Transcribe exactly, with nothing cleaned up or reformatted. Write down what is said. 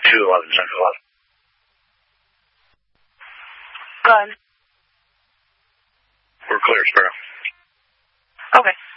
two eleven Central eleven. Go ahead. We're clear, Sparrow. Okay.